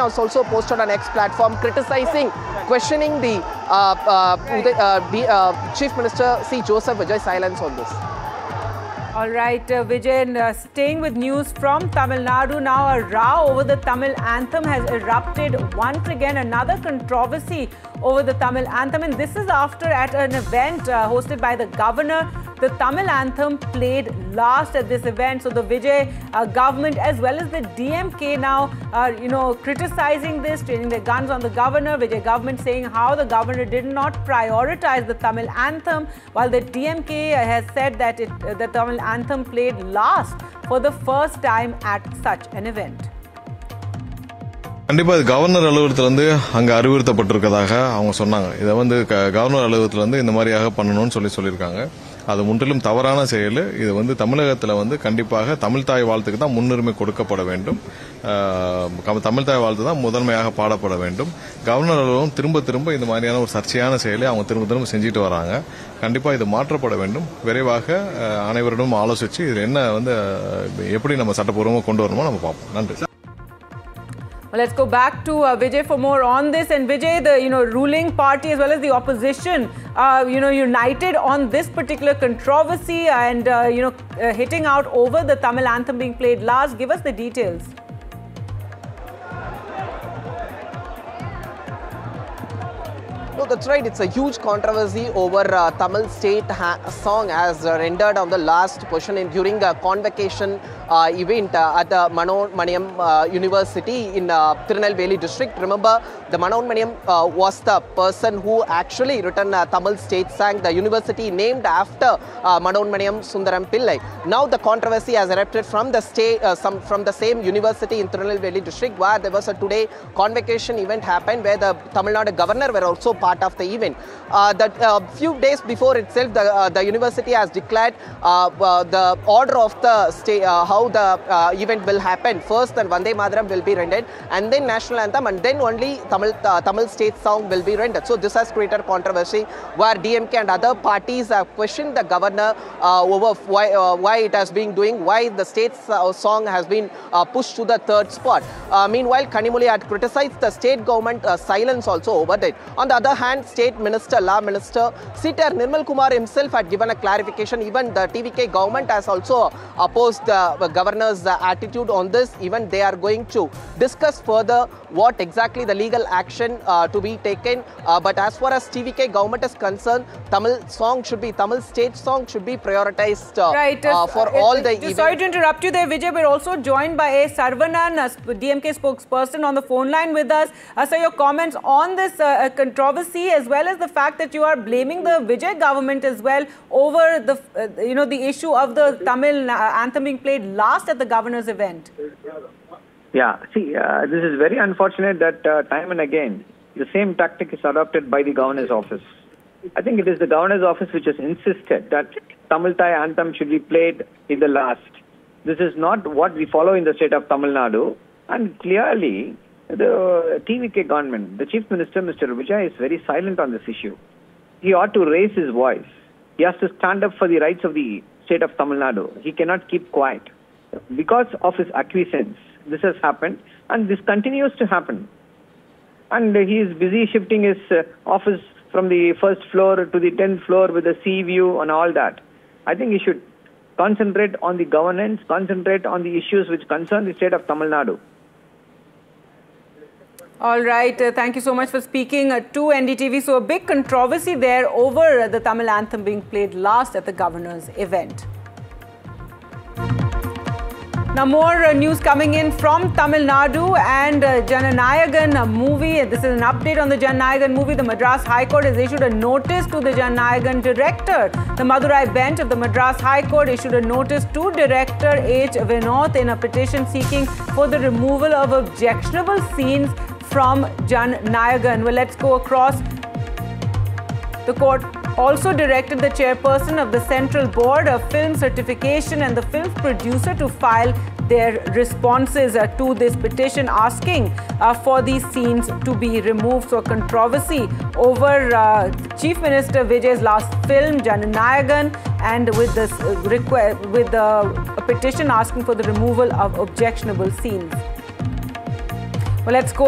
has also posted on X platform criticizing, questioning the Chief Minister C. Joseph Vijay's silence on this. All right, Vijay, staying with news from Tamil Nadu now, a row over the Tamil anthem has erupted once again, another controversy over the Tamil anthem, and this is after at an event hosted by the governor, the Tamil anthem played last at this event. So the Vijay government as well as the DMK now are, criticizing this, training their guns on the governor. Vijay government saying how the governor did not prioritize the Tamil anthem, while the DMK has said that the Tamil anthem played last for the first time at such an event. கண்டிப்பா இது governor அலுவலகத்துல இருந்து அங்க அறிவுறுத்தப்பட்டிருக்கதாக அவங்க சொன்னாங்க. இதை வந்து governor அலுவலகத்துல இருந்து இந்த மாதிரியாக பண்ணணும்னு சொல்லியிருக்காங்க. அது முற்றிலும் தவறான செயல். இது வந்து தமிழகத்துல வந்து கண்டிப்பாக தமிழ் தாய் வாழ்த்துக்கு தான் முன்னுரிமை கொடுக்கப்பட வேண்டும். தமிழ் தாய் வாழ்த்து தான் முதன்மையாக பாடப்பட வேண்டும். கவர்னர் அலுவலகம் திரும்ப இந்த மாதிரியான ஒரு சர்ச்சையான செயலை அவங்க திரும்ப செஞ்சுட்டு வராங்க. கண்டிப்பா இது மாற்றப்பட வேண்டும். விரைவாக அனைவரிடம் ஆலோசிச்சு இது என்ன வந்து எப்படி நம்ம சட்டப்பூர்வமாக கொண்டு வரணுமோ நம்ம பார்ப்போம். நன்றி. Well, let's go back to Vijay for more on this. And Vijay, the ruling party as well as the opposition, united on this particular controversy and hitting out over the Tamil anthem being played last. Give us the details. No, that's right. It's a huge controversy over Tamil state song as rendered on the last portion during a convocation event at the Manoanmaniyam University in Tirunelveli district. Remember, the Manoanmaniyam was the person who actually written Tamil state song, the university named after Manoanmaniyam Sundaram Pillai. Now the controversy has erupted from the from the same university in Tirunelveli district, where there was a today convocation event happened where the Tamil Nadu governor were also part of the event. That few days before itself, the university has declared the order of the state, how the event will happen. First, then Vande Mataram will be rendered, and then national anthem, and then only Tamil state song will be rendered. So this has created controversy where DMK and other parties have questioned the governor over why it has been doing, why the state song has been pushed to the third spot. Meanwhile, Kanimozhi had criticized the state government silence also over it. On the other hand, State Minister, Law Minister, Sitar Nirmal Kumar himself had given a clarification. Even the TVK government has also opposed the governor's attitude on this. Even they are going to discuss further what exactly the legal action to be taken. But as far as TVK government is concerned, Tamil state song should be prioritized for all the events. Sorry to interrupt you there, Vijay. We're also joined by a Sarvanan, DMK spokesperson, on the phone line with us. So your comments on this controversy, as well as the fact that you are blaming the Vijay government as well over the the issue of the Tamil anthem being played last at the governor's event. Yeah, see, this is very unfortunate that time and again the same tactic is adopted by the governor's office. I think it is the governor's office which has insisted that Tamil Thai anthem should be played in the last. This is not what we follow in the state of Tamil Nadu, and clearly the TVK government, the Chief Minister, Mr. Vijay, is very silent on this issue. He ought to raise his voice. He has to stand up for the rights of the state of Tamil Nadu. He cannot keep quiet. Because of his acquiescence, this has happened, and this continues to happen. And he is busy shifting his office from the first floor to the 10th floor with a sea view and all that. I think he should concentrate on the governance, concentrate on the issues which concern the state of Tamil Nadu. All right. Thank you so much for speaking to NDTV. So a big controversy there over the Tamil anthem being played last at the governor's event. Now more news coming in from Tamil Nadu and Jananayagan movie. This is an update on the Jananayagan movie. The Madras High Court has issued a notice to the Jananayagan director. The Madurai bench of the Madras High Court issued a notice to director H. Vinod in a petition seeking for the removal of objectionable scenes from Jananayagan. Well, let's go across. The court also directed the chairperson of the Central Board of Film Certification and the film producer to file their responses to this petition asking for these scenes to be removed. So a controversy over Chief Minister Vijay's last film, Jananayagan, and with this a petition asking for the removal of objectionable scenes. Well, let's go.